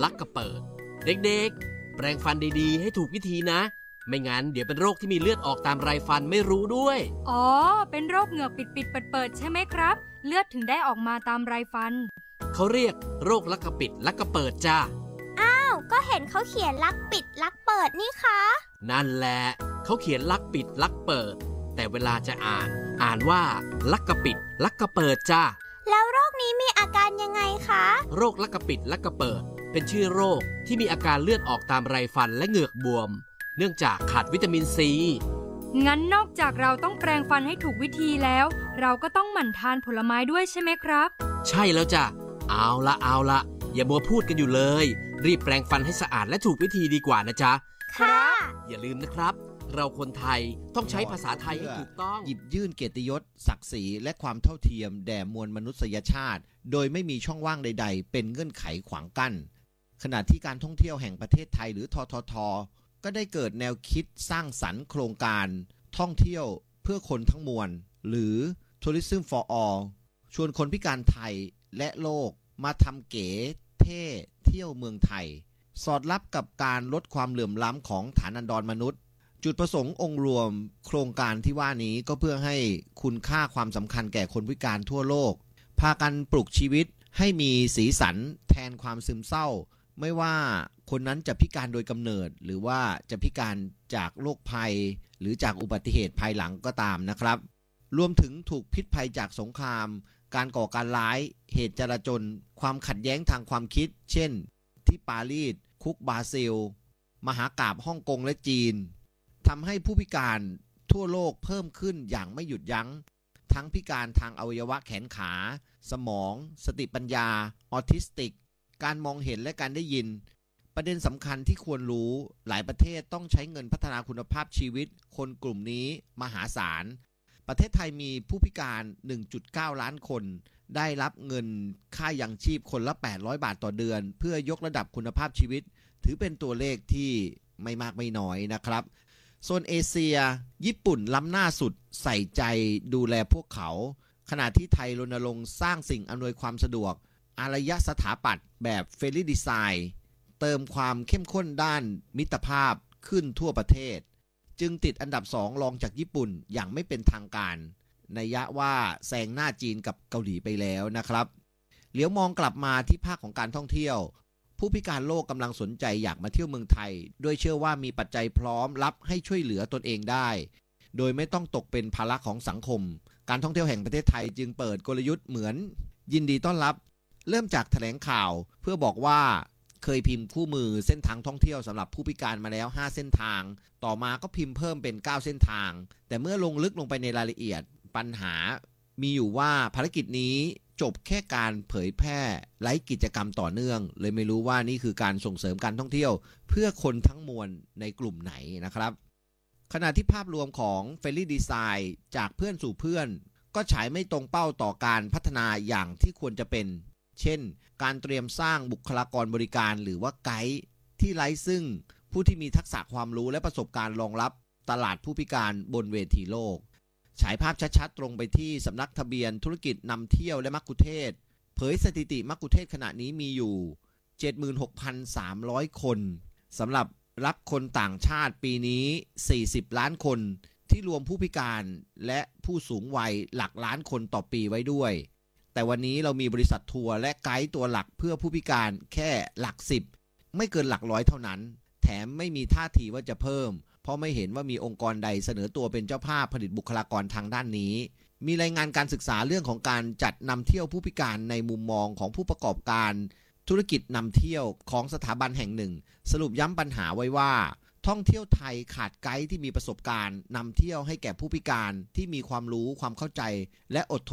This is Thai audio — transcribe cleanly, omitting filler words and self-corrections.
ลักกระเปิดเด็กๆแปรงฟันดีๆให้ถูกวิธีนะไม่งั้นเดี๋ยวเป็นโรคที่มีเลือดออกตามไรฟันไม่รู้ด้วยอ๋อเป็นโรคเหงือกปิดๆเปิดๆใช่ไหมครับเลือดถึงได้ออกมาตามไรฟันเขาเรียกโรคลักกระปิดลักกระเปิดจ้าอ้าวก็เห็นเขาเขียนลักปิดลักเปิดนี่คะนั่นแหละเขาเขียนลักปิดลักเปิดแต่เวลาจะอ่านว่าลักกระปิดลักกระเปิดจ้าแล้วโรคนี้มีอาการยังไงคะโรคลักกระปิดลักกระเปิดเป็นชื่อโรคที่มีอาการเลือดออกตามไรฟันและเหงือกบวมเนื่องจากขาดวิตามินซีงั้นนอกจากเราต้องแปรงฟันให้ถูกวิธีแล้วเราก็ต้องหมั่นทานผลไม้ด้วยใช่ไหมครับใช่แล้วจ้ะเอาละอย่ามัวพูดกันอยู่เลยรีบแปรงฟันให้สะอาดและถูกวิธีดีกว่านะจ๊ะค่ะอย่าลืมนะครับเราคนไทยต้องใช้ภาษาไทยให้ถูกต้องหยิบยื่นเกียรติยศศักดิ์ศรีและความเท่าเทียมแด่มวลมนุษยชาติโดยไม่มีช่องว่างใดๆเป็นเงื่อนไขขวางกั้นขณะที่การท่องเที่ยวแห่งประเทศไทยหรือททท.ก็ได้เกิดแนวคิดสร้างสรรค์โครงการท่องเที่ยวเพื่อคนทั้งมวลหรือ Tourism for All ชวนคนพิการไทยและโลกมาทำเก๋เท่เที่ยวเมืองไทยสอดรับกับการลดความเหลื่อมล้ำของฐานันดรมนุษย์จุดประสงค์องค์รวมโครงการที่ว่านี้ก็เพื่อให้คุณค่าความสำคัญแก่คนพิการทั่วโลกพากันปลุกชีวิตให้มีสีสันแทนความซึมเศร้าไม่ว่าคนนั้นจะพิการโดยกำเนิดหรือว่าจะพิการจากโรคภัยหรือจากอุบัติเหตุภายหลังก็ตามนะครับรวมถึงถูกพิษภัยจากสงครามการก่อการร้ายเหตุจลาจลความขัดแย้งทางความคิดเช่นที่ปารีสคุกบราซิลมหากาพย์ฮ่องกงและจีนทำให้ผู้พิการทั่วโลกเพิ่มขึ้นอย่างไม่หยุดยั้งทั้งพิการทางอวัยวะแขนขาสมองสติปัญญาออทิสติกการมองเห็นและการได้ยินประเด็นสำคัญที่ควรรู้หลายประเทศต้องใช้เงินพัฒนาคุณภาพชีวิตคนกลุ่มนี้มหาศาลประเทศไทยมีผู้พิการ 1.9 ล้านคนได้รับเงินค่ายังชีพคนละ800 บาทต่อเดือนเพื่อยกระดับคุณภาพชีวิตถือเป็นตัวเลขที่ไม่มากไม่น้อยนะครับโซนเอเชียญี่ปุ่นล้ำหน้าสุดใส่ใจดูแลพวกเขาขณะที่ไทยรณรงค์สร้างสิ่งอำนวยความสะดวกอารยสถาปัตย์แบบเฟรนลี่ดีไซน์เติมความเข้มข้นด้านมิตรภาพขึ้นทั่วประเทศจึงติดอันดับ2รองจากญี่ปุ่นอย่างไม่เป็นทางการนัยยะว่าแซงหน้าจีนกับเกาหลีไปแล้วนะครับเหลียวมองกลับมาที่ภาคของการท่องเที่ยวผู้พิการโลกกำลังสนใจอยากมาเที่ยวเมืองไทยโดยเชื่อว่ามีปัจจัยพร้อมรับให้ช่วยเหลือตนเองได้โดยไม่ต้องตกเป็นภาระของสังคมการท่องเที่ยวแห่งประเทศไทยจึงเปิดกลยุทธ์เหมือนยินดีต้อนรับเริ่มจากแถลงข่าวเพื่อบอกว่าเคยพิมพ์คู่มือเส้นทางท่องเที่ยวสำหรับผู้พิการมาแล้ว5เส้นทางต่อมาก็พิมพ์เพิ่มเป็น9เส้นทางแต่เมื่อลงลึกลงไปในรายละเอียดปัญหามีอยู่ว่าภารกิจนี้จบแค่การเผยแพร่ไร้กิจกรรมต่อเนื่องเลยไม่รู้ว่านี่คือการส่งเสริมการท่องเที่ยวเพื่อคนทั้งมวลในกลุ่มไหนนะครับขณะที่ภาพรวมของ Friendly Design จากเพื่อนสู่เพื่อนก็ฉายไม่ตรงเป้าต่อการพัฒนาอย่างที่ควรจะเป็นเช่นการเตรียมสร้างบุคลากรบริการหรือว่าไกด์ที่ไร้ซึ่งผู้ที่มีทักษะความรู้และประสบการณ์รองรับตลาดผู้พิการบนเวทีโลกฉายภาพชัดๆตรงไปที่สำนักทะเบียนธุรกิจนำเที่ยวและมัคคุเทศก์เผยสถิติมัคคุเทศก์ขณะนี้มีอยู่ 76,300 คนสำหรับรับคนต่างชาติปีนี้40ล้านคนที่รวมผู้พิการและผู้สูงวัยหลักล้านคนต่อปีไว้ด้วยแต่วันนี้เรามีบริษัททัวร์และไกด์ตัวหลักเพื่อผู้พิการแค่หลัก10ไม่เกินหลักร้อยเท่านั้นแถมไม่มีท่าทีว่าจะเพิ่มเพราะไม่เห็นว่ามีองค์กรใดเสนอตัวเป็นเจ้าภาพผลิตบุคลากรทางด้านนี้มีรายงานการศึกษาเรื่องของการจัดนำเที่ยวผู้พิการในมุมมองของผู้ประกอบการธุรกิจนำเที่ยวของสถาบันแห่งหนึ่งสรุปย้ำปัญหาไว้ว่าท่องเที่ยวไทยขาดไกด์ที่มีประสบการณ์นำเที่ยวให้แก่ผู้พิการที่มีความรู้ความเข้าใจและอดทน